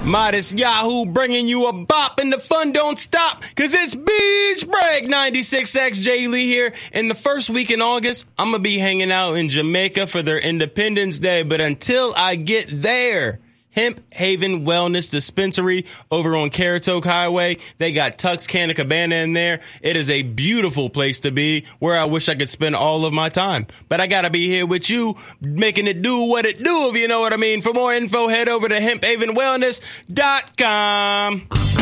Modest Yahoo bringing you a bop and the fun don't stop, cause it's Beach Break. 96X Jay Lee here. In the first week in August, I'm gonna be hanging out in Jamaica for their Independence Day, but until I get there, Hemp Haven Wellness Dispensary over on Caratoke Highway. They got Tux Canna Cabana in there. It is a beautiful place to be where I wish I could spend all of my time. But I gotta be here with you, making it do what it do, if you know what I mean. For more info, head over to hemphavenwellness.com.